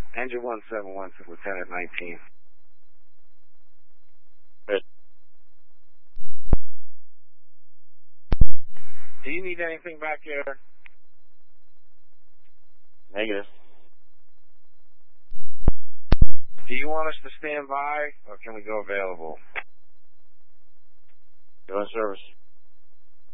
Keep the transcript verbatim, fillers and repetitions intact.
Engine one seven one to Lieutenant nineteen. Good. Do you need anything back here? Negative. Do you want us to stand by, or can we go available? Go in service.